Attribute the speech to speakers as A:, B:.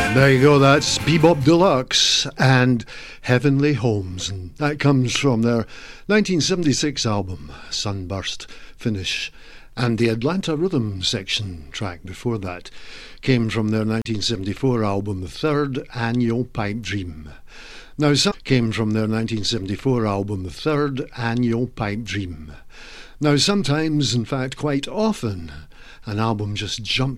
A: There you go, that's Bebop Deluxe and Heavenly Homes, and that comes from their 1976 album, Sunburst Finish. And the Atlanta Rhythm section track before that came from their 1974 album, Third Annual Pipe Dream. Now, some came from their 1974 album, Third Annual Pipe Dream. Now, sometimes, in fact, quite often, an album just jumps